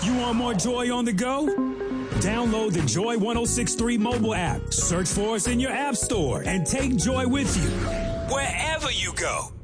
You want more joy on the go? Download the Joy 106.3 mobile app. Search for us in your app store and take joy with you wherever you go.